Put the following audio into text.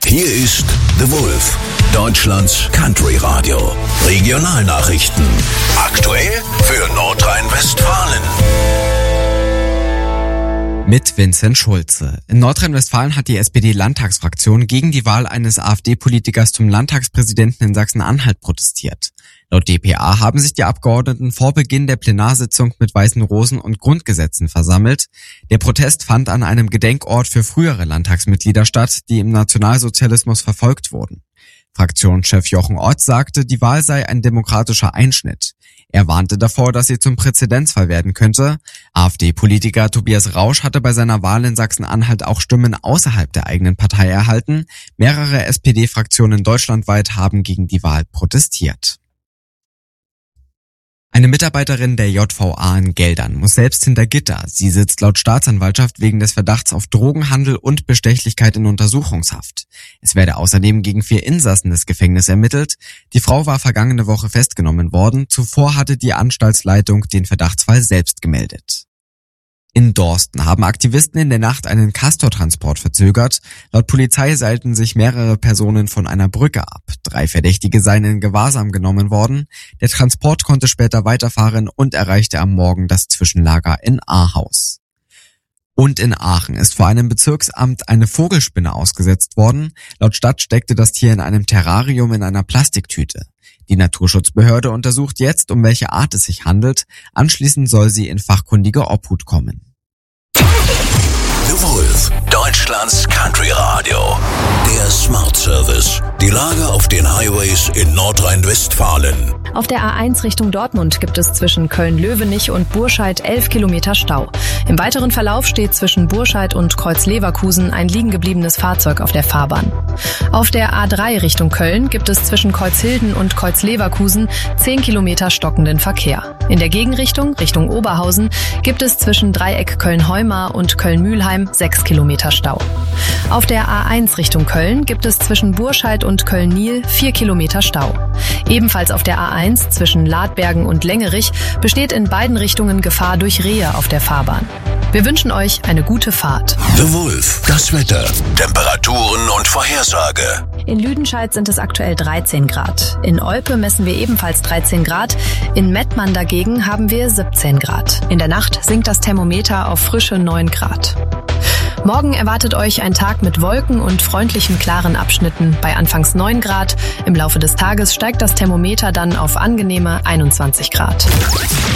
Hier ist The Wolf, Deutschlands Country Radio. Regionalnachrichten. Aktuell für Nordrhein-Westfalen. Mit Vincent Schulze. In Nordrhein-Westfalen hat die SPD-Landtagsfraktion gegen die Wahl eines AfD-Politikers zum Landtagspräsidenten in Sachsen-Anhalt protestiert. Laut dpa haben sich die Abgeordneten vor Beginn der Plenarsitzung mit weißen Rosen und Grundgesetzen versammelt. Der Protest fand an einem Gedenkort für frühere Landtagsmitglieder statt, die im Nationalsozialismus verfolgt wurden. Fraktionschef Jochen Ott sagte, die Wahl sei ein demokratischer Einschnitt. Er warnte davor, dass sie zum Präzedenzfall werden könnte. AfD-Politiker Tobias Rausch hatte bei seiner Wahl in Sachsen-Anhalt auch Stimmen außerhalb der eigenen Partei erhalten. Mehrere SPD-Fraktionen deutschlandweit haben gegen die Wahl protestiert. Eine Mitarbeiterin der JVA in Geldern muss selbst hinter Gitter. Sie sitzt laut Staatsanwaltschaft wegen des Verdachts auf Drogenhandel und Bestechlichkeit in Untersuchungshaft. Es werde außerdem gegen 4 Insassen des Gefängnisses ermittelt. Die Frau war vergangene Woche festgenommen worden. Zuvor hatte die Anstaltsleitung den Verdachtsfall selbst gemeldet. In Dorsten haben Aktivisten in der Nacht einen Castortransport verzögert. Laut Polizei seilten sich mehrere Personen von einer Brücke ab. 3 Verdächtige seien in Gewahrsam genommen worden. Der Transport konnte später weiterfahren und erreichte am Morgen das Zwischenlager in Ahaus. Und in Aachen ist vor einem Bezirksamt eine Vogelspinne ausgesetzt worden. Laut Stadt steckte das Tier in einem Terrarium in einer Plastiktüte. Die Naturschutzbehörde untersucht jetzt, um welche Art es sich handelt. Anschließend soll sie in fachkundige Obhut kommen. The Wolf, Deutschlands Country Radio. Der Smart Service. Die Lage auf den Highways in Nordrhein-Westfalen. Auf der A1 Richtung Dortmund gibt es zwischen Köln-Löwenich und Burscheid 11 Kilometer Stau. Im weiteren Verlauf steht zwischen Burscheid und Kreuz-Leverkusen ein liegengebliebenes Fahrzeug auf der Fahrbahn. Auf der A3 Richtung Köln gibt es zwischen Kreuzhilden und Kreuz-Leverkusen 10 Kilometer stockenden Verkehr. In der Gegenrichtung, Richtung Oberhausen, gibt es zwischen Dreieck Köln-Heumar und Köln-Mühlheim 6 Kilometer Stau. Auf der A1 Richtung Köln gibt es zwischen Burscheid und Köln-Niel 4 Kilometer Stau. Ebenfalls auf der A1 zwischen Ladbergen und Längerich besteht in beiden Richtungen Gefahr durch Rehe auf der Fahrbahn. Wir wünschen euch eine gute Fahrt. The Wolf, das Wetter, Temperaturen und Vorhersage. In Lüdenscheid sind es aktuell 13 Grad. In Olpe messen wir ebenfalls 13 Grad. In Mettmann dagegen haben wir 17 Grad. In der Nacht sinkt das Thermometer auf frische 9 Grad. Morgen erwartet euch ein Tag mit Wolken und freundlichen, klaren Abschnitten bei anfangs 9 Grad. Im Laufe des Tages steigt das Thermometer dann auf angenehme 21 Grad.